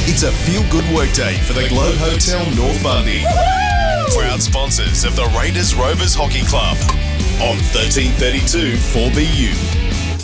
It's a feel-good workday for the Globe Hotel North Bundy. Proud sponsors of the Raiders Rovers Hockey Club on 1332 4BU.